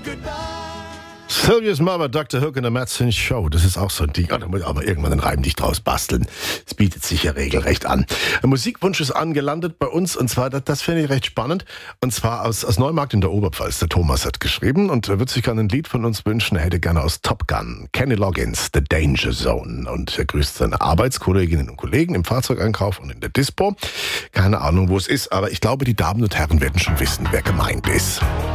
Sylvia's Mama, Dr. Hook in der Madsen Show. Das ist auch so ein Ding. Da muss ich aber irgendwann einen Reim nicht draus basteln. Es bietet sich ja regelrecht an. Ein Musikwunsch ist angelandet bei uns. Und zwar, das finde ich recht spannend. Und zwar aus Neumarkt in der Oberpfalz. Der Thomas hat geschrieben und er würde sich gerne ein Lied von uns wünschen. Er hätte gerne aus Top Gun Kenny Loggins, The Danger Zone. Und er grüßt seine Arbeitskolleginnen und Kollegen im Fahrzeugeinkauf und in der Dispo. Keine Ahnung, wo es ist, aber ich glaube, die Damen und Herren werden schon wissen, wer gemeint ist.